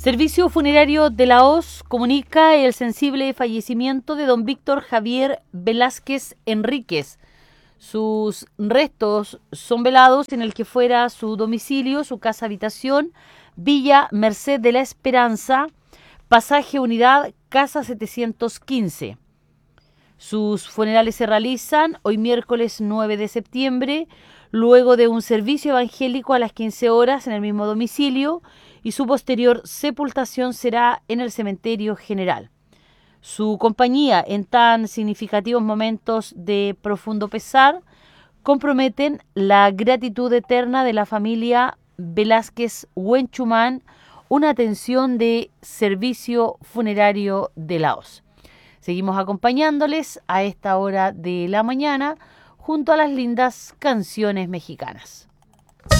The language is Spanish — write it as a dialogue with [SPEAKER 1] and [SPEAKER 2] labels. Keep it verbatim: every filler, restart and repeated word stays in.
[SPEAKER 1] Servicio Funerario de la Hoz comunica el sensible fallecimiento de don Víctor Javier Velázquez Enríquez. Sus restos son velados en el que fuera su domicilio, su casa habitación, Villa Merced de la Esperanza, Pasaje Unidad, Casa setecientos quince. Sus funerales se realizan hoy miércoles nueve de septiembre, luego de un servicio evangélico a las quince horas en el mismo domicilio, y su posterior sepultación será en el cementerio general. Su compañía en tan significativos momentos de profundo pesar comprometen la gratitud eterna de la familia Velázquez Huenchumán, una atención de Servicio Funerario de la Hoz. Seguimos acompañándoles a esta hora de la mañana junto a las lindas canciones mexicanas.